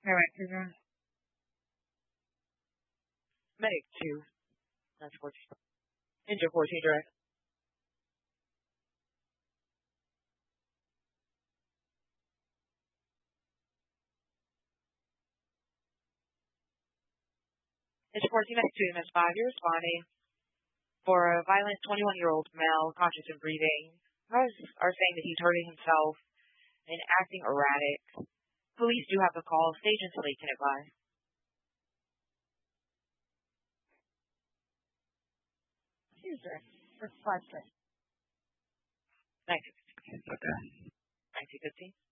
All right, Susan. Medic 2. That's 14. Engine 14 direct. Engine 14, Medic 2, MS 5. You're responding for a violent 21-year-old male, conscious and breathing. Are saying that he's hurting himself and acting erratic. Police do have the call. Stage and Slate can advise. User for 5 1915.